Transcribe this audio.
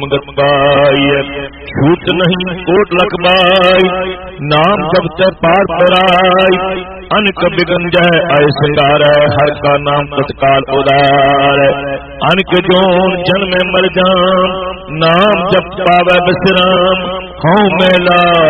गपाई छूट नहीं कोट लखबाई नाम जपते पार पराई अनक बिगंजय आय सिंगार हर का नाम तत्काल उदार अनक जोन जन्म मर जाम नाम जप पावे विश्राम हूँ मेला